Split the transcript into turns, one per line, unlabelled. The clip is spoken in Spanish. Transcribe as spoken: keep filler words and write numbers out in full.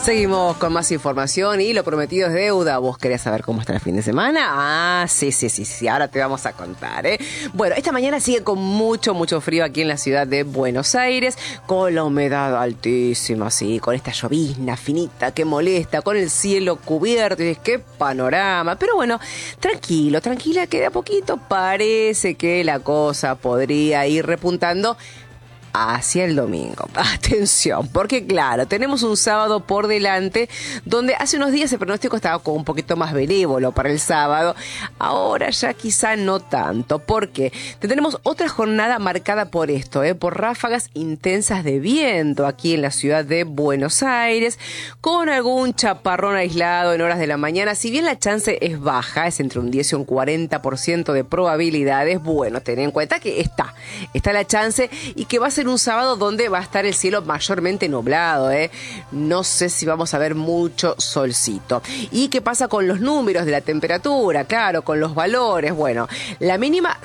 Seguimos con más información y lo prometido es deuda. ¿Vos querés saber cómo está el fin de semana? Ah, sí, sí, sí, sí, ahora te vamos a contar, ¿eh? Bueno, esta mañana sigue con mucho, mucho frío aquí en la ciudad de Buenos Aires, con la humedad altísima, sí, con esta llovizna finita que molesta, con el cielo cubierto, y es qué panorama. Pero bueno, tranquilo, tranquila, que de a poquito parece que la cosa podría ir repuntando hacia el domingo. Atención, porque claro, tenemos un sábado por delante donde hace unos días el pronóstico estaba como un poquito más benévolo para el sábado. Ahora ya quizá no tanto. ¿Por qué? Tenemos otra jornada marcada por esto, ¿eh? por ráfagas intensas de viento aquí en la ciudad de Buenos Aires, con algún chaparrón aislado en horas de la mañana. Si bien la chance es baja, es entre un diez y un cuarenta por ciento de probabilidades, bueno, ten en cuenta que está, está la chance y que va a ser un sábado donde va a estar el cielo mayormente nublado, ¿eh? No sé si vamos a ver mucho solcito. ¿Y qué pasa con los números de la temperatura? Claro, con los valores. Bueno, la mínima